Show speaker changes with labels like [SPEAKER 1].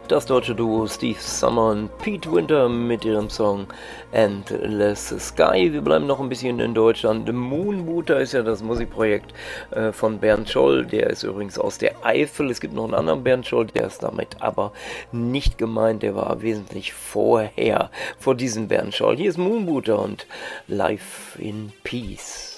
[SPEAKER 1] Das deutsche Duo Steve Summer und Pete Winter mit ihrem Song Endless Sky. Wir bleiben noch ein bisschen in Deutschland. Moonbooter ist ja das Musikprojekt von Bernd Scholl. Der ist übrigens aus der Eifel. Es gibt noch einen anderen Bernd Scholl, der ist damit aber nicht gemeint. Der war wesentlich vor diesem Bernd Scholl. Hier ist Moonbooter und Life in Peace.